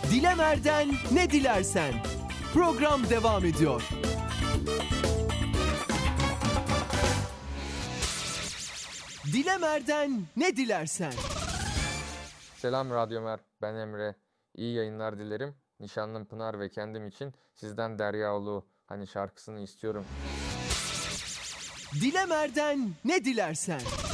Dilemer'den ne dilersen. Program devam ediyor. Dilemer'den ne dilersen. Selam Radyo Mer, ben Emre. İyi yayınlar dilerim. Nişanlım Pınar ve kendim için sizden Deryaoğlu şarkısını istiyorum. Dilemer'den ne dilersen.